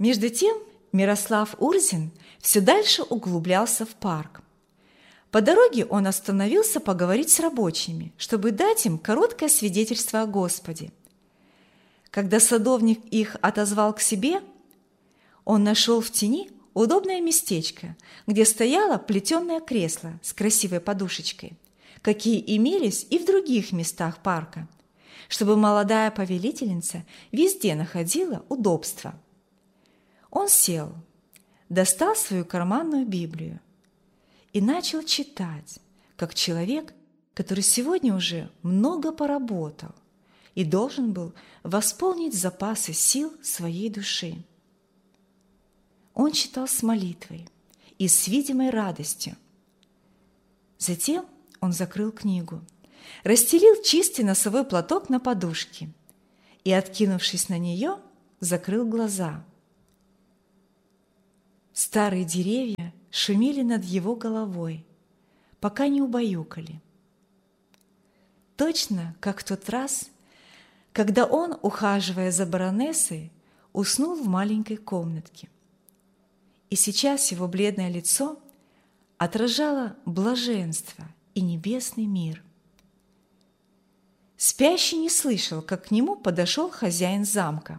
Между тем Мирослав Урзин все дальше углублялся в парк. По дороге он остановился поговорить с рабочими, чтобы дать им короткое свидетельство о Господе. Когда садовник их отозвал к себе, он нашел в тени удобное местечко, где стояло плетеное кресло с красивой подушечкой, какие имелись и в других местах парка, чтобы молодая повелительница везде находила удобство. Он сел, достал свою карманную Библию и начал читать, как человек, который сегодня уже много поработал и должен был восполнить запасы сил своей души. Он читал с молитвой и с видимой радостью. Затем он закрыл книгу, расстелил чистый носовой платок на подушке и, откинувшись на нее, закрыл глаза. Старые деревья шумели над его головой, пока не убаюкали. Точно как в тот раз, когда он, ухаживая за баронессой, уснул в маленькой комнатке. И сейчас его бледное лицо отражало блаженство и небесный мир. Спящий не слышал, как к нему подошел хозяин замка.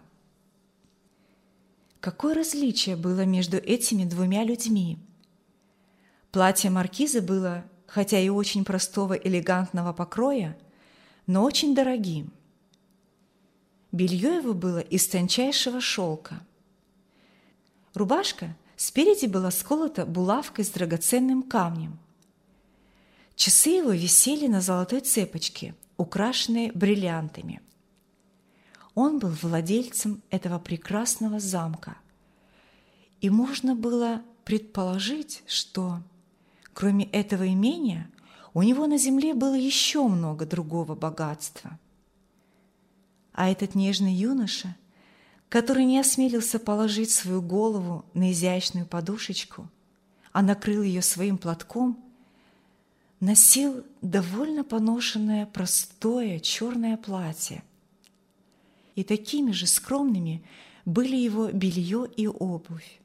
Какое различие было между этими двумя людьми! Платье маркиза было, хотя и очень простого элегантного покроя, но очень дорогим. Белье его было из тончайшего шелка. Рубашка спереди была сколота булавкой с драгоценным камнем. Часы его висели на золотой цепочке, украшенные бриллиантами. Он был владельцем этого прекрасного замка, и можно было предположить, что, кроме этого имения, у него на земле было еще много другого богатства. А этот нежный юноша, который не осмелился положить свою голову на изящную подушечку, а накрыл ее своим платком, носил довольно поношенное простое черное платье. И такими же скромными были его белье и обувь.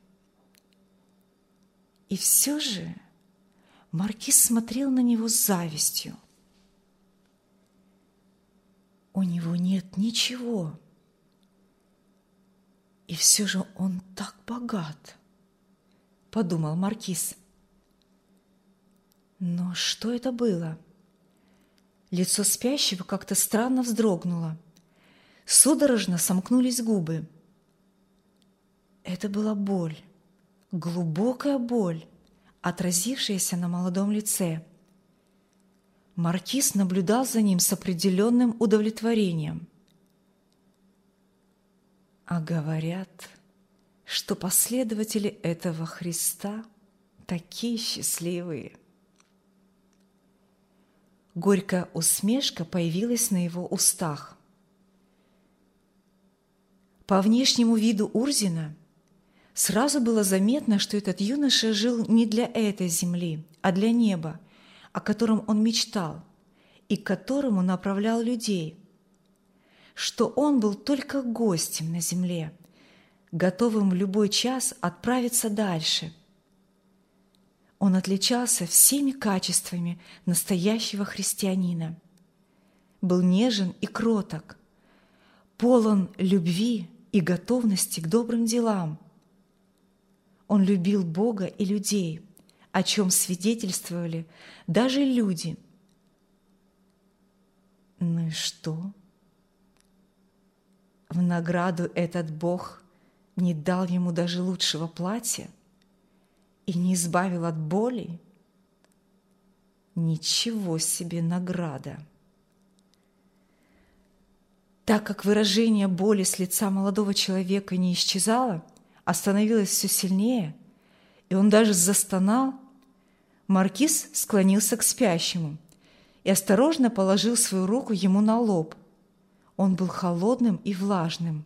И все же маркиз смотрел на него с завистью. У него нет ничего, и все же он так богат, подумал маркиз. Но что это было? Лицо спящего как-то странно вздрогнуло. Судорожно сомкнулись губы. Это была боль, глубокая боль, отразившаяся на молодом лице. Маркиз наблюдал за ним с определенным удовлетворением. А говорят, что последователи этого Христа такие счастливые. Горькая усмешка появилась на его устах. По внешнему виду Урзина сразу было заметно, что этот юноша жил не для этой земли, а для неба, о котором он мечтал и к которому направлял людей, что он был только гостем на земле, готовым в любой час отправиться дальше. Он отличался всеми качествами настоящего христианина, был нежен и кроток, полон любви и готовности к добрым делам. Он любил Бога и людей, о чем свидетельствовали даже люди. Ну и что? В награду этот Бог не дал ему даже лучшего платья и не избавил от боли? Ничего себе награда! Так как выражение боли с лица молодого человека не исчезало, а становилось все сильнее, и он даже застонал, маркиз склонился к спящему и осторожно положил свою руку ему на лоб. Он был холодным и влажным.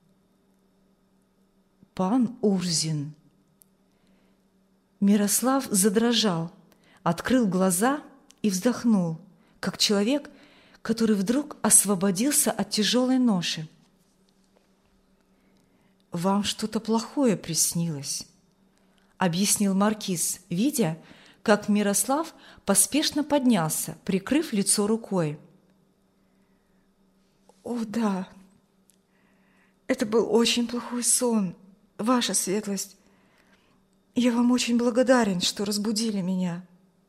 «Пан Урзин!» Мирослав задрожал, открыл глаза и вздохнул, как человек, который вдруг освободился от тяжелой ноши. вам что-то плохое приснилось», – объяснил маркиз, видя, как Мирослав поспешно поднялся, прикрыв лицо рукой. «О, да, это был очень плохой сон, ваша светлость. Я вам очень благодарен, что разбудили меня».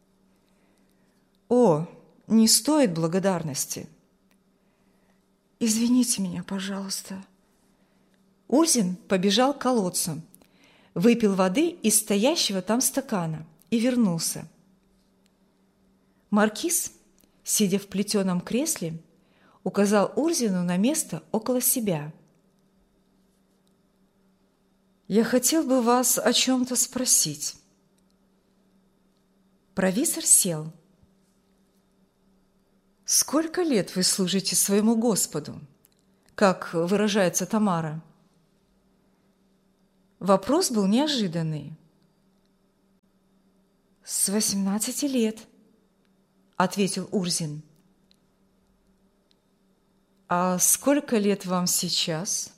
«О, не стоит благодарности». «Извините меня, пожалуйста». Урзин побежал к колодцу, выпил воды из стоящего там стакана и вернулся. Маркиз, сидя в плетеном кресле, указал Урзину на место около себя. «Я хотел бы вас о чем-то спросить». Провизор сел. «Сколько лет вы служите своему Господу, как выражается Тамара?» Вопрос был неожиданный. «С 18 лет», – ответил Урзин. «А сколько лет вам сейчас?»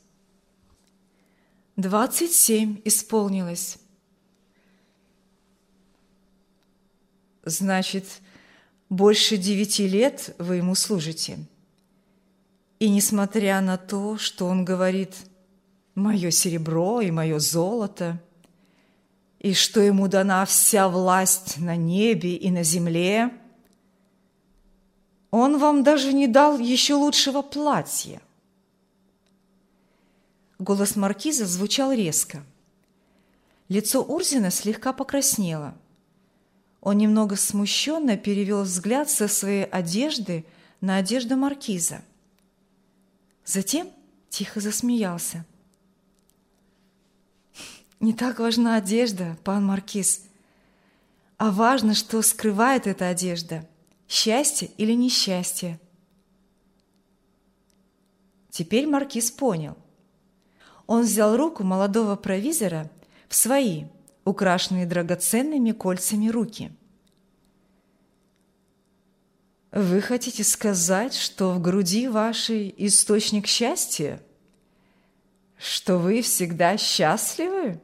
27 исполнилось. «Значит, больше 9 лет вы ему служите. И несмотря на то, что он говорит «моё серебро и моё золото», и что ему дана вся власть на небе и на земле, он вам даже не дал еще лучшего платья». Голос маркиза звучал резко. Лицо Урзина слегка покраснело. Он немного смущенно перевел взгляд со своей одежды на одежду маркиза. Затем тихо засмеялся. «Не так важна одежда, пан маркиз, а важно, что скрывает эта одежда, счастье или несчастье». Теперь маркиз понял. Он взял руку молодого провизора в свои, украшенные драгоценными кольцами руки. «Вы хотите сказать, что в груди вашей источник счастья? Что вы всегда счастливы?»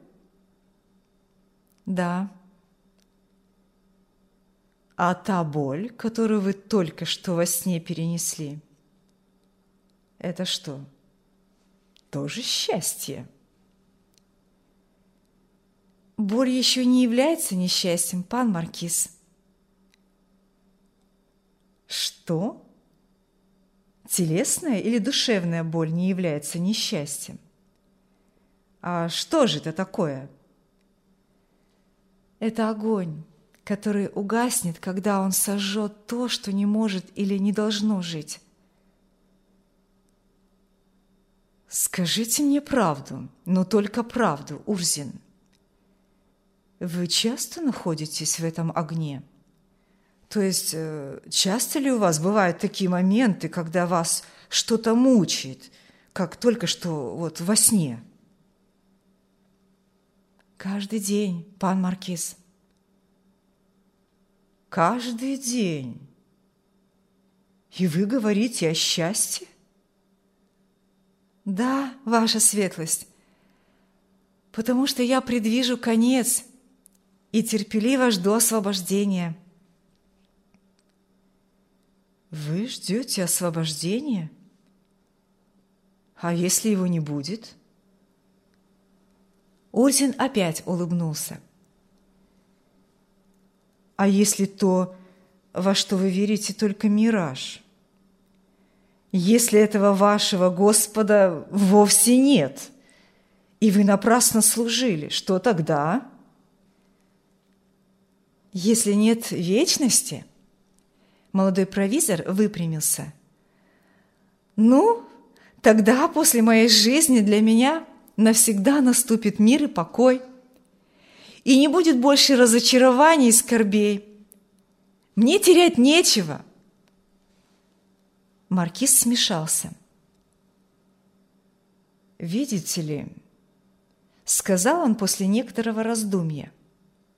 «Да». «А та боль, которую вы только что во сне перенесли, это что, тоже счастье?» «Боль еще не является несчастьем, пан маркиз». «Что? Телесная или душевная боль не является несчастьем? А что же это такое?» «Это огонь, который угаснет, когда он сожжет то, что не может или не должно жить». «Скажите мне правду, но только правду, Урзин. Вы часто находитесь в этом огне? То есть, часто ли у вас бывают такие моменты, когда вас что-то мучает, как только что вот во сне?» «Каждый день, пан маркиз». «Каждый день? И вы говорите о счастье?» «Да, ваша светлость, потому что я предвижу конец и терпеливо жду освобождения». «Вы ждете освобождения? А если его не будет?» Урзин опять улыбнулся. «А если то, во что вы верите, только мираж? Если этого вашего Господа вовсе нет, и вы напрасно служили, что тогда? Если нет вечности?» Молодой провизор выпрямился. «Ну, тогда после моей жизни для меня навсегда наступит мир и покой, и не будет больше разочарований и скорбей. Мне терять нечего». Маркиз смешался. «Видите ли, — сказал он после некоторого раздумья, —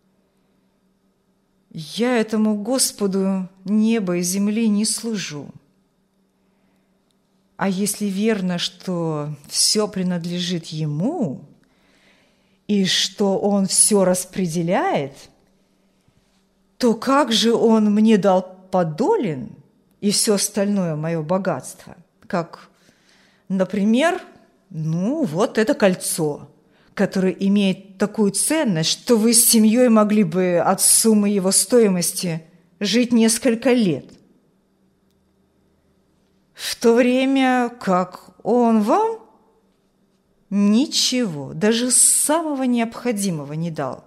я этому Господу неба и земли не служу. А если верно, что все принадлежит ему, и что он все распределяет, то как же он мне дал подолен и все остальное мое богатство? Как, например, вот это кольцо, которое имеет такую ценность, что вы с семьей могли бы от суммы его стоимости жить несколько лет. В то время как он вам ничего, даже самого необходимого не дал.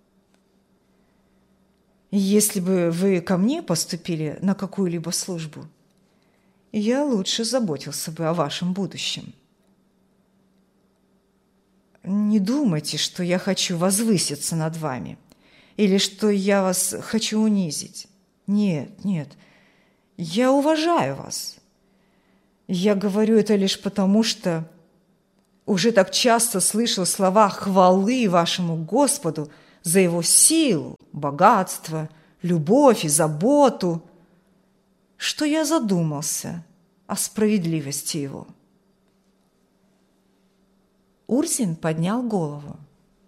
Если бы вы ко мне поступили на какую-либо службу, я лучше заботился бы о вашем будущем. Не думайте, что я хочу возвыситься над вами или что я вас хочу унизить. Нет, нет, я уважаю вас. Я говорю это лишь потому, что уже так часто слышал слова хвалы вашему Господу за Его силу, богатство, любовь и заботу, что я задумался о справедливости Его. Урзин поднял голову.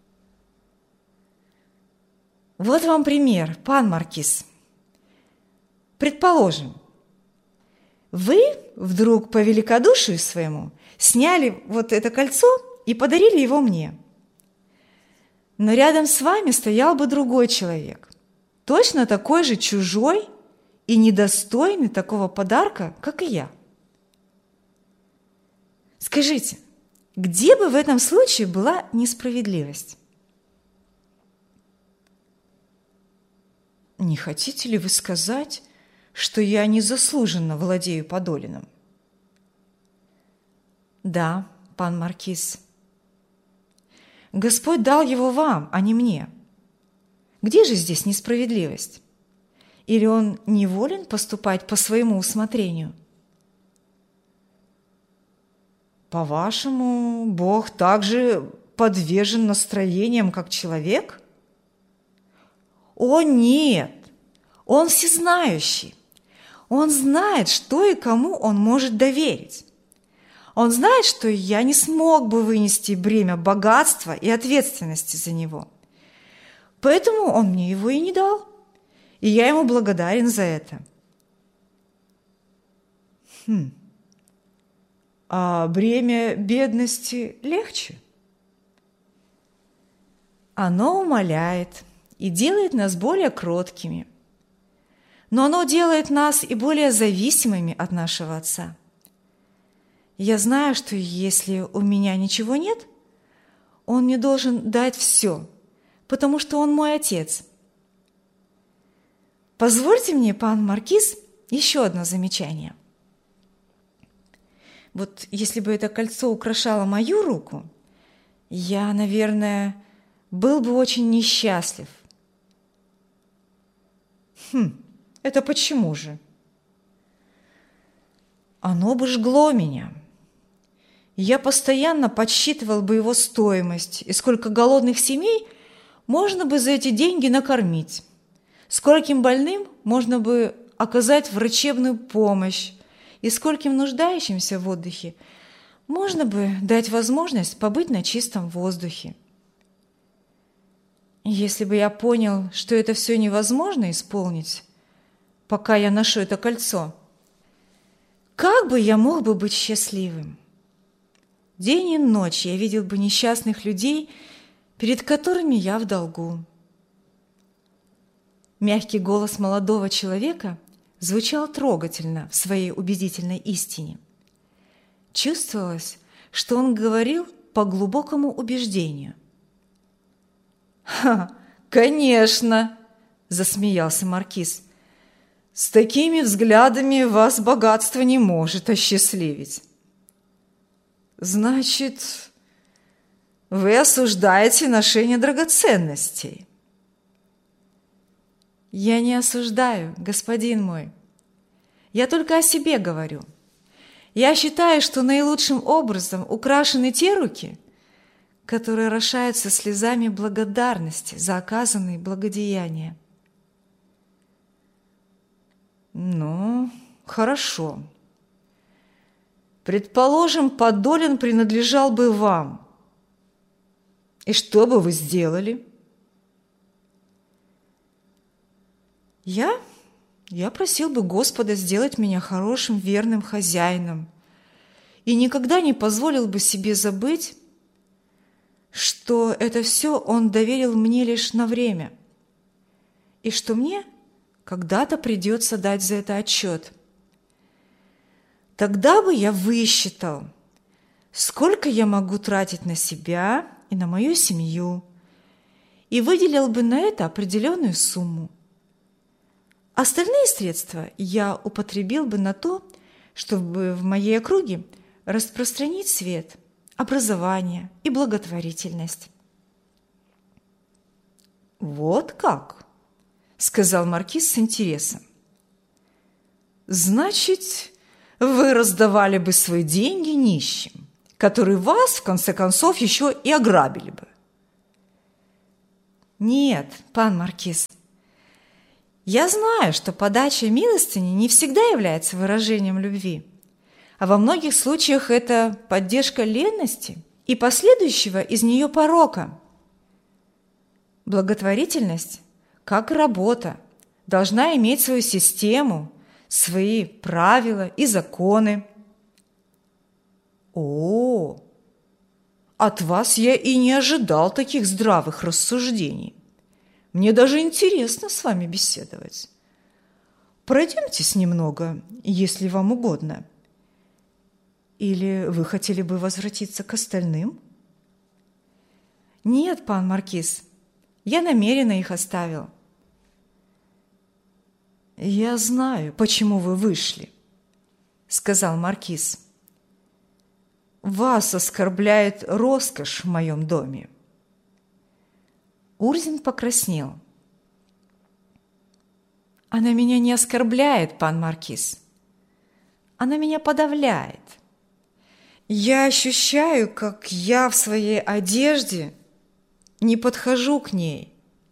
Вот вам пример, пан Маркиз. Предположим, вы вдруг по великодушию своему сняли вот это кольцо и подарили его мне. Но рядом с вами стоял бы другой человек, точно такой же чужой и недостойный такого подарка, как и я. Скажите, где бы в этом случае была несправедливость? Не хотите ли вы сказать, что я незаслуженно владею подоленным? Да, пан Маркиз. Господь дал его вам, а не мне. Где же здесь несправедливость? Или он не волен поступать по своему усмотрению? По-вашему, Бог также подвержен настроениям, как человек? О, нет! Он всезнающий. Он знает, что и кому он может доверить. Он знает, что я не смог бы вынести бремя богатства и ответственности за него. Поэтому он мне его и не дал. И я ему благодарен за это. А бремя бедности легче? Оно умаляет и делает нас более кроткими. Но оно делает нас и более зависимыми от нашего Отца. Я знаю, что если у меня ничего нет, Он мне должен дать все, потому что Он мой Отец. Позвольте мне, пан Маркиз, еще одно замечание. Вот если бы это кольцо украшало мою руку, я, наверное, был бы очень несчастлив. Это почему же? Оно бы жгло меня. Я постоянно подсчитывал бы его стоимость, и сколько голодных семей можно бы за эти деньги накормить, скольким больным можно бы оказать врачебную помощь, и скольким нуждающимся в отдыхе можно бы дать возможность побыть на чистом воздухе. Если бы я понял, что это все невозможно исполнить, пока я ношу это кольцо, как бы я мог бы быть счастливым? День и ночь я видел бы несчастных людей, перед которыми я в долгу. Мягкий голос молодого человека звучал трогательно в своей убедительной истине. Чувствовалось, что он говорил по глубокому убеждению. Конечно!» – засмеялся Маркиз. «С такими взглядами вас богатство не может осчастливить». «Значит, вы осуждаете ношение драгоценностей?» «Я не осуждаю, господин мой. Я только о себе говорю. Я считаю, что наилучшим образом украшены те руки, которые орошаются слезами благодарности за оказанные благодеяния». «Ну, хорошо. Предположим, Подолин принадлежал бы вам. И что бы вы сделали? Я просил бы Господа сделать меня хорошим, верным хозяином и никогда не позволил бы себе забыть, что это все Он доверил мне лишь на время и что мне когда-то придется дать за это отчет. Тогда бы я высчитал, сколько я могу тратить на себя и на мою семью, и выделил бы на это определенную сумму. Остальные средства я употребил бы на то, чтобы в моей округе распространить свет, образование и благотворительность. «Вот как?» – сказал маркиз с интересом. «Значит, вы раздавали бы свои деньги нищим, которые вас, в конце концов, еще и ограбили бы». «Нет, пан маркиз, я знаю, что подача милостыни не всегда является выражением любви, а во многих случаях это поддержка ленности и последующего из нее порока. Благотворительность, как и работа, должна иметь свою систему, свои правила и законы. О, от вас я и не ожидал таких здравых рассуждений. Мне даже интересно с вами беседовать. Пройдемтесь немного, если вам угодно. Или вы хотели бы возвратиться к остальным? Нет, пан маркиз, я намеренно их оставил. Я знаю, почему вы вышли, сказал маркиз. Вас оскорбляет роскошь в моем доме. Урзин покраснел. Она меня не оскорбляет, пан маркиз. Она меня подавляет. Я ощущаю, как я в своей одежде не подхожу к ней.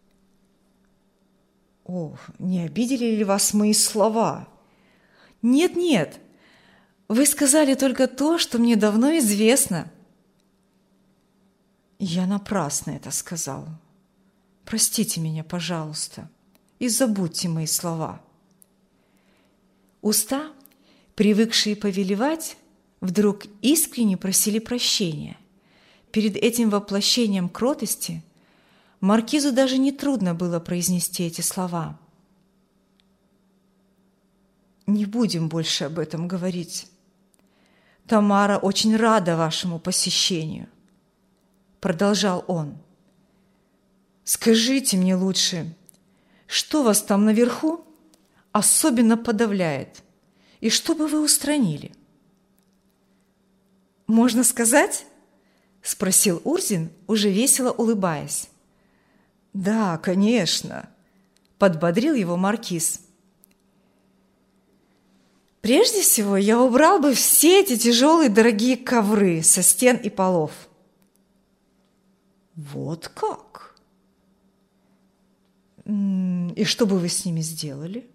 О, не обидели ли вас мои слова? Нет, вы сказали только то, что мне давно известно. Я напрасно это сказал. Простите меня, пожалуйста, и забудьте мои слова. Уста, привыкшие повелевать, вдруг искренне просили прощения. Перед этим воплощением кротости маркизу даже нетрудно было произнести эти слова. «Не будем больше об этом говорить. Тамара очень рада вашему посещению», – продолжал он. «Скажите мне лучше, что вас там наверху особенно подавляет, и что бы вы устранили?» «Можно сказать?» – спросил Урзин, уже весело улыбаясь. «Да, конечно», – подбодрил его маркиз. «Прежде всего, я убрал бы все эти тяжелые дорогие ковры со стен и полов». «Вот как? И что бы вы с ними сделали?»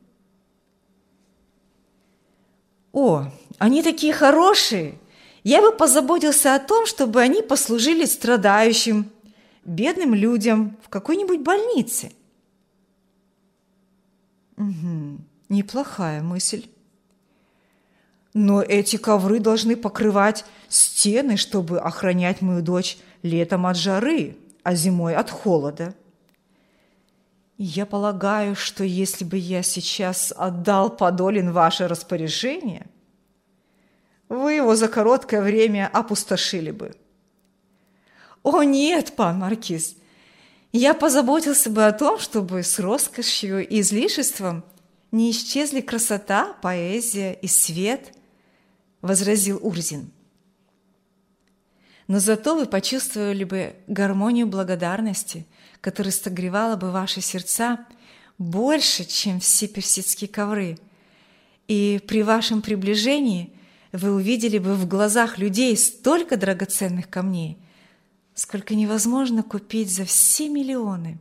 «О, они такие хорошие! Я бы позаботился о том, чтобы они послужили страдающим, бедным людям в какой-нибудь больнице». Угу, неплохая мысль. Но эти ковры должны покрывать стены, чтобы охранять мою дочь летом от жары, а зимой от холода. Я полагаю, что если бы я сейчас отдал Подолин в ваше распоряжение, вы его за короткое время опустошили бы. О нет, пан маркиз, я позаботился бы о том, чтобы с роскошью и излишеством не исчезли красота, поэзия и свет, возразил Урзин. Но зато вы почувствовали бы гармонию благодарности, которая согревала бы ваши сердца больше, чем все персидские ковры. И при вашем приближении вы увидели бы в глазах людей столько драгоценных камней, сколько невозможно купить за все миллионы.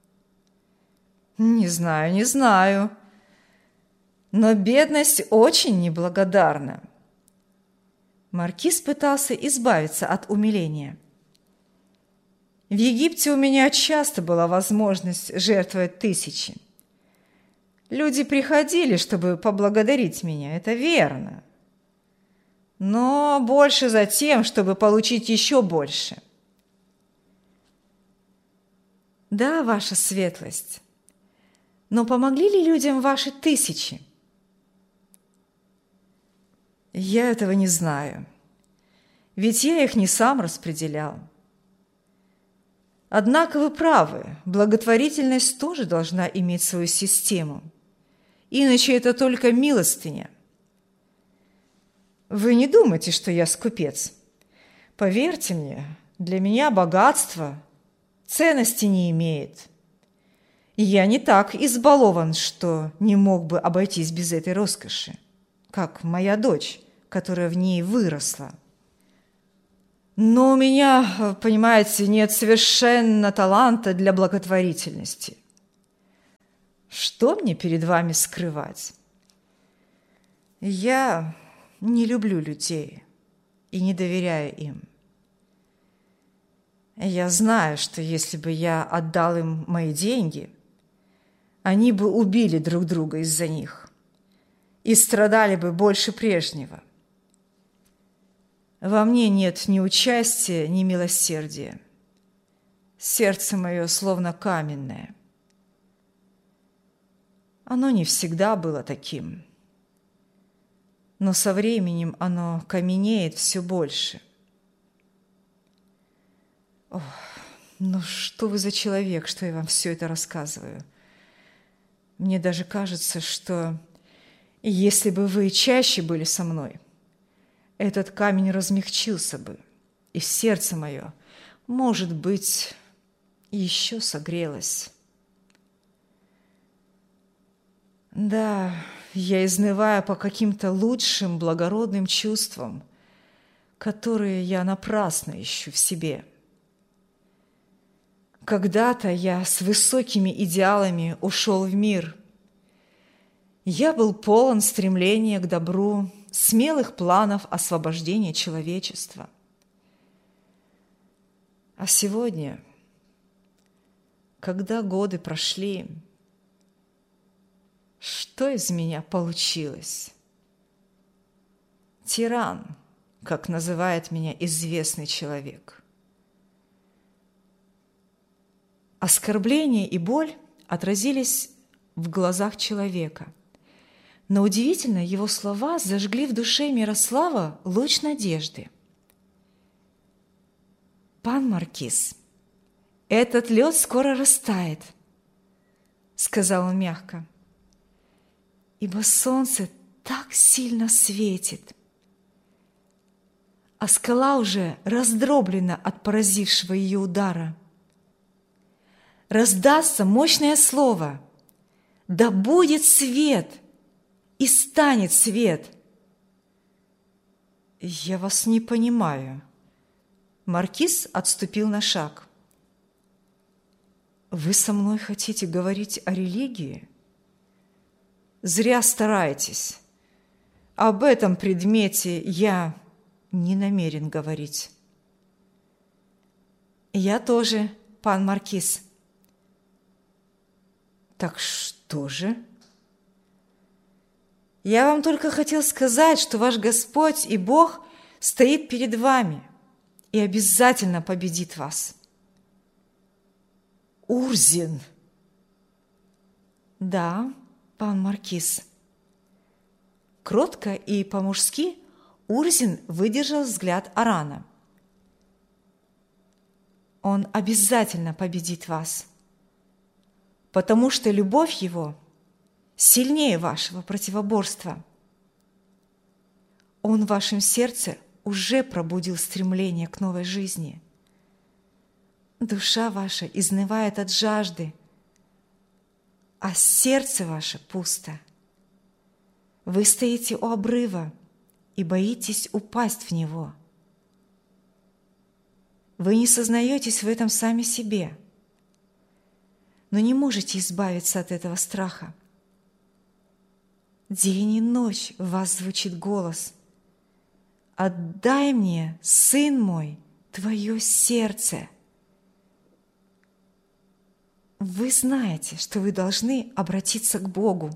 Не знаю, но бедность очень неблагодарна. Маркиз пытался избавиться от умиления. В Египте у меня часто была возможность жертвовать тысячи. Люди приходили, чтобы поблагодарить меня, это верно. Но больше за тем, чтобы получить еще больше. Да, ваша светлость. Но помогли ли людям ваши тысячи? Я этого не знаю, ведь я их не сам распределял. Однако вы правы, благотворительность тоже должна иметь свою систему, иначе это только милостыня. Вы не думайте, что я скупец. Поверьте мне, для меня богатство ценности не имеет. И я не так избалован, что не мог бы обойтись без этой роскоши, как моя дочь, которая в ней выросла. Но у меня, понимаете, нет совершенно таланта для благотворительности. Что мне перед вами скрывать? Я не люблю людей и не доверяю им. Я знаю, что если бы я отдал им мои деньги, они бы убили друг друга из-за них и страдали бы больше прежнего. Во мне нет ни участия, ни милосердия. Сердце мое словно каменное. Оно не всегда было таким, но со временем оно каменеет все больше. Ох, ну что вы за человек, что я вам все это рассказываю? Мне даже кажется, что если бы вы чаще были со мной, этот камень размягчился бы, и сердце мое, может быть, еще согрелось. Да, я изнываю по каким-то лучшим благородным чувствам, которые я напрасно ищу в себе. Когда-то я с высокими идеалами ушел в мир. Я был полон стремления к добру, смелых планов освобождения человечества. А сегодня, когда годы прошли, что из меня получилось? Тиран, как называет меня известный человек. Оскорбление и боль отразились в глазах человека. Но удивительно, его слова зажгли в душе Мирослава луч надежды. «Пан Маркиз, этот лед скоро растает», — сказал он мягко, «ибо солнце так сильно светит, а скала уже раздроблена от поразившего ее удара. Раздастся мощное слово: да будет свет, и станет свет». «Я вас не понимаю». Маркиз отступил на шаг. «Вы со мной хотите говорить о религии? Зря стараетесь. Об этом предмете я не намерен говорить». «Я тоже, пан Маркиз». «Так что же?» «Я вам только хотел сказать, что ваш Господь и Бог стоит перед вами и обязательно победит вас». «Урзин!» «Да, пан Маркиз». Кротко и по-мужски Урзин выдержал взгляд Арана. «Он обязательно победит вас, потому что любовь его сильнее вашего противоборства. Он в вашем сердце уже пробудил стремление к новой жизни. Душа ваша изнывает от жажды, а сердце ваше пусто. Вы стоите у обрыва и боитесь упасть в него. Вы не сознаетесь в этом сами себе, но не можете избавиться от этого страха. День и ночь в вас звучит голос: отдай мне, сын мой, твое сердце. Вы знаете, что вы должны обратиться к Богу.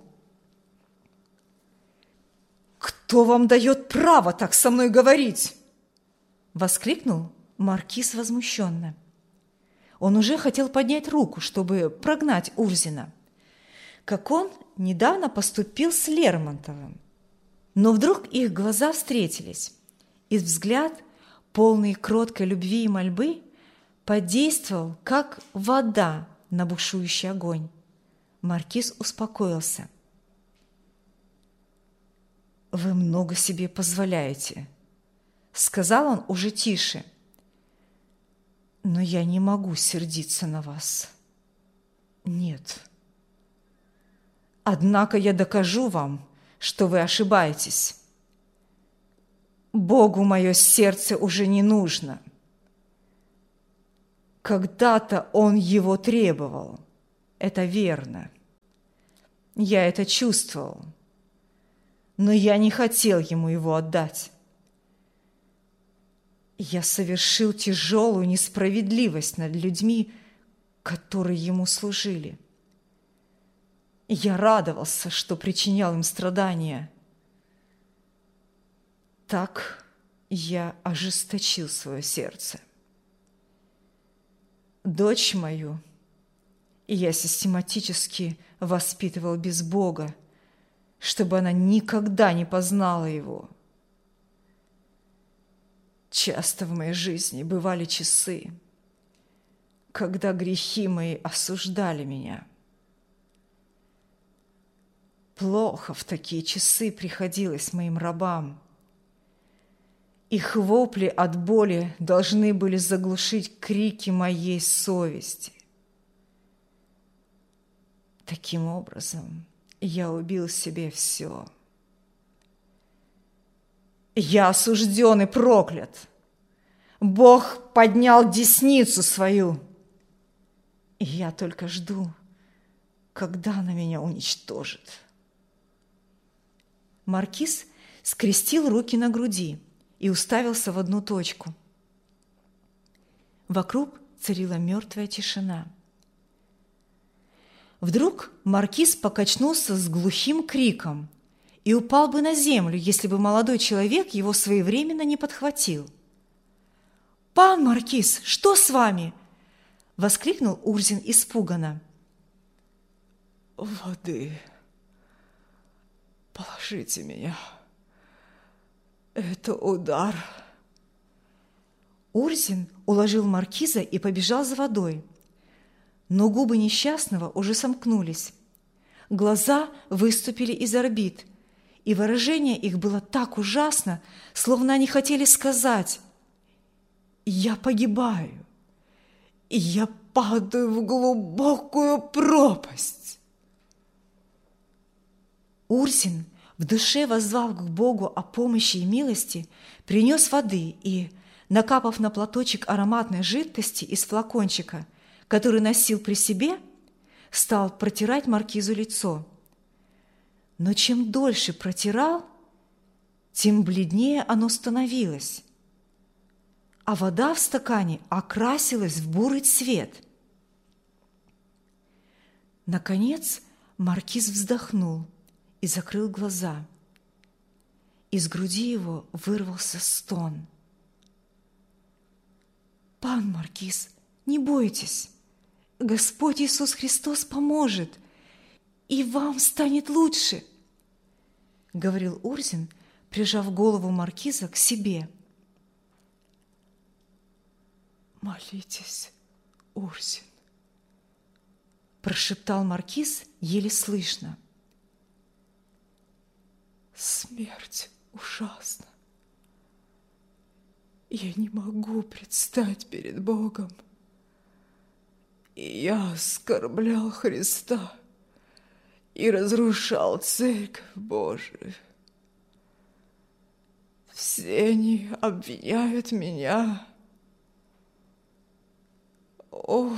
«Кто вам дает право так со мной говорить?» – воскликнул маркиз возмущенно. Он уже хотел поднять руку, чтобы прогнать Урзина, как он недавно поступил с Лермонтовым. Но вдруг их глаза встретились, и взгляд, полный кроткой любви и мольбы, подействовал, как вода на бушующий огонь. Маркиз успокоился. «Вы много себе позволяете», – сказал он уже тише. «Но я не могу сердиться на вас. Нет. Однако я докажу вам, что вы ошибаетесь. Богу мое сердце уже не нужно. Когда-то Он его требовал, это верно. Я это чувствовал, но я не хотел ему его отдать. Я совершил тяжелую несправедливость над людьми, которые ему служили. Я радовался, что причинял им страдания. Так я ожесточил свое сердце. Дочь мою я систематически воспитывал без Бога, чтобы она никогда не познала Его. Часто в моей жизни бывали часы, когда грехи мои осуждали меня. Плохо в такие часы приходилось моим рабам. Их вопли от боли должны были заглушить крики моей совести. Таким образом, я убил себе все. Я осужден и проклят. Бог поднял десницу свою, и я только жду, когда она меня уничтожит. Маркиз скрестил руки на груди и уставился в одну точку. Вокруг царила мертвая тишина. Вдруг маркиз покачнулся с глухим криком и упал бы на землю, если бы молодой человек его своевременно не подхватил. «Пан маркиз, что с вами?» – воскликнул Урзин испуганно. «Воды. Положите меня. Это удар». Урзин уложил маркиза и побежал за водой. Но губы несчастного уже сомкнулись. Глаза выступили из орбит, и выражение их было так ужасно, словно они хотели сказать: «Я погибаю, и я падаю в глубокую пропасть». Урзин в душе воззвал к Богу о помощи и милости, принес воды и, накапав на платочек ароматной жидкости из флакончика, который носил при себе, стал протирать маркизу лицо. Но чем дольше протирал, тем бледнее оно становилось, а вода в стакане окрасилась в бурый цвет. Наконец маркиз вздохнул и закрыл глаза. Из груди его вырвался стон. «Пан маркиз, не бойтесь, Господь Иисус Христос поможет, и вам станет лучше», — говорил Урзин, прижав голову маркиза к себе. «Молитесь, Урзин», — прошептал маркиз еле слышно. «Смерть ужасна. Я не могу предстать перед Богом. И я оскорблял Христа и разрушал Церковь Божию. Все они обвиняют меня. О,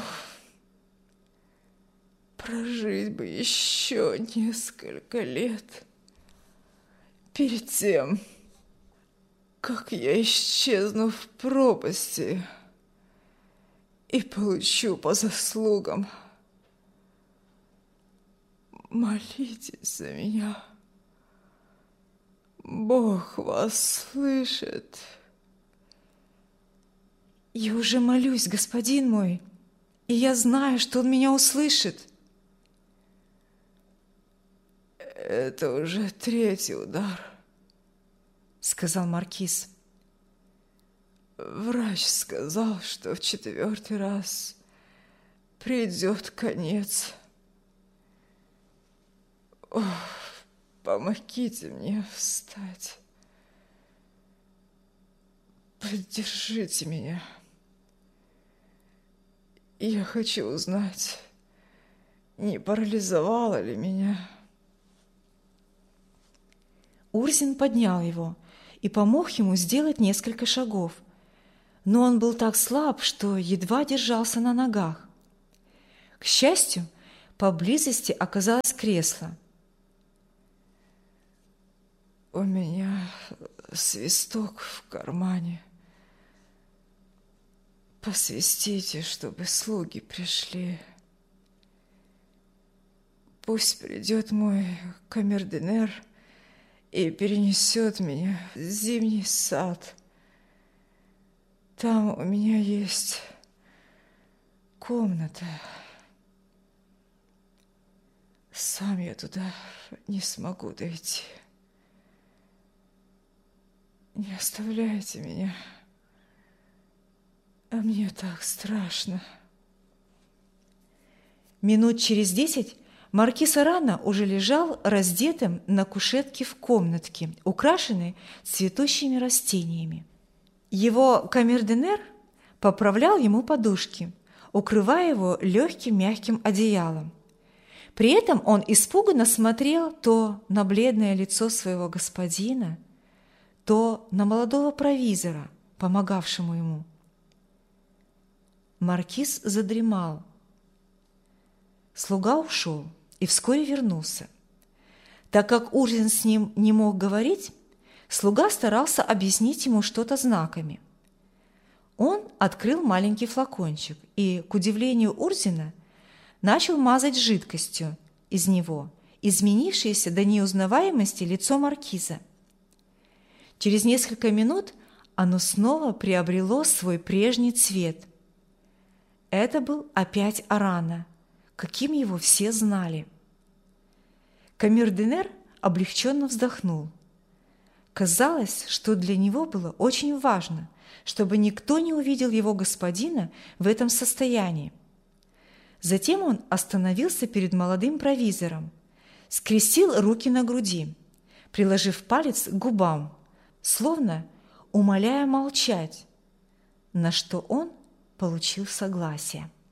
прожить бы еще несколько лет перед тем, как я исчезну в пропасти и получу по заслугам. Молитесь за меня. Бог вас слышит. Я уже молюсь, господин мой, и я знаю, что Он меня услышит. Это уже третий удар, сказал маркиз. Врач сказал, что в 4-й раз придет конец. Ох, помогите мне встать. Поддержите меня. Я хочу узнать, не парализовало ли меня. Урзин поднял его и помог ему сделать несколько шагов, но он был так слаб, что едва держался на ногах. К счастью, поблизости оказалось кресло. У меня свисток в кармане. Посвистите, чтобы слуги пришли. Пусть придет мой камердинер и перенесет меня в зимний сад. Там у меня есть комната. Сам я туда не смогу дойти. Не оставляйте меня. А мне так страшно. Минут через 10 маркиз Арана уже лежал раздетым на кушетке в комнатке, украшенной цветущими растениями. Его камердинер поправлял ему подушки, укрывая его легким мягким одеялом. При этом он испуганно смотрел то на бледное лицо своего господина, то на молодого провизора, помогавшему ему. Маркиз задремал. Слуга ушел и вскоре вернулся. Так как Урзин с ним не мог говорить, слуга старался объяснить ему что-то знаками. Он открыл маленький флакончик и, к удивлению Урзина, начал мазать жидкостью из него изменившееся до неузнаваемости лицо маркиза. Через несколько минут оно снова приобрело свой прежний цвет. Это был опять Арана, каким его все знали. Камердинер облегченно вздохнул. Казалось, что для него было очень важно, чтобы никто не увидел его господина в этом состоянии. Затем он остановился перед молодым провизором, скрестил руки на груди, приложив палец к губам, словно умоляя молчать, на что он получил согласие.